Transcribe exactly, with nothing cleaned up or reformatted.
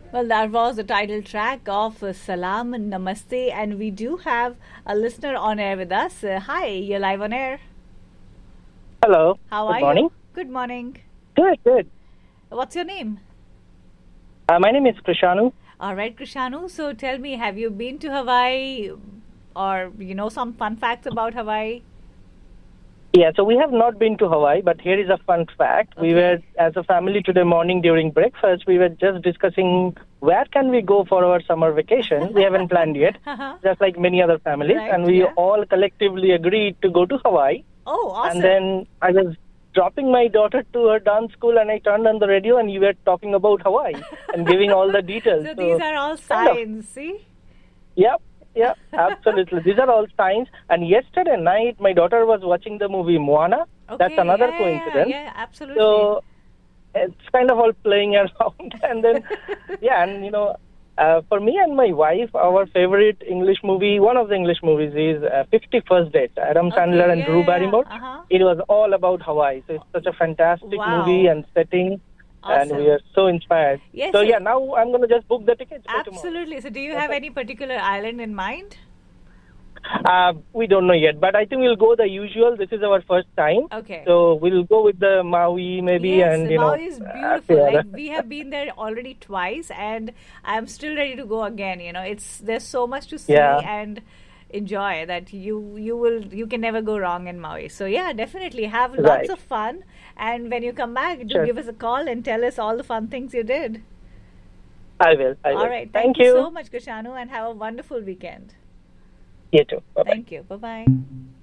Well, that was the title track of uh, Salam Namaste, and we do have a listener on air with us. Uh, hi, you're live on air. Hello. How Good are morning. you? Good morning. Good, good. What's your name? Uh, my name is Krishanu. All right, Krishanu. So tell me, have you been to Hawaii, or you know some fun facts about Hawaii? Yeah, so we have not been to Hawaii, but here is a fun fact. Okay. We were, as a family today morning during breakfast, we were just discussing where can we go for our summer vacation. We haven't planned yet, Uh-huh. just like many other families. Right, and we yeah. all collectively agreed to go to Hawaii. Oh, awesome. And then I was dropping my daughter to her dance school, and I turned on the radio, and you were talking about Hawaii and giving all the details. So these are all kind of- signs, see? Yep, yeah, absolutely. These are all signs. And yesterday night, my daughter was watching the movie Moana. Okay, That's another yeah, coincidence. Yeah, yeah, absolutely. So it's kind of all playing around. And then, yeah, and you know, uh, for me and my wife, our favorite English movie, one of the English movies is uh, fifty-first Dates, Adam Okay, Sandler and yeah, Drew yeah, Barrymore. uh-huh. It was all about Hawaii. So it's such a fantastic Wow. movie and setting. Awesome. And we are so inspired. Yes, so, so- yeah, now I'm going to just book the tickets for tomorrow. Absolutely. So do you have any particular island in mind? Uh, we don't know yet, but I think we'll go the usual. This is our first time. Okay. So we'll go with the Maui maybe, Yes, and you know. Maui is uh, beautiful. yeah. Like we have been there already twice, and I'm still ready to go again. You know, it's there's so much to see Yeah. and enjoy that you you will you can never go wrong in Maui. So yeah, definitely have lots Right. of fun. And when you come back, do Sure. give us a call and tell us all the fun things you did. I will. I will. All right. Thank, you you. so much, Krishanu, and have a wonderful weekend. You too. Bye-bye. Thank you. Bye bye.